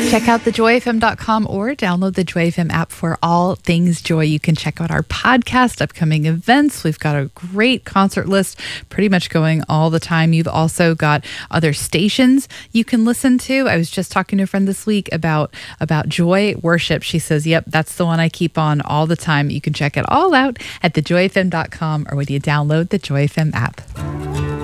Check out thejoyfm.com or download the Joy FM app for all things joy. You can check out our podcast, upcoming events. We've got a great concert list pretty much going all the time. You've also got other stations you can listen to. I was just talking to a friend this week about Joy Worship. She says, yep, that's the one I keep on all the time. You can check it all out at thejoyfm.com or when you download the Joy FM app.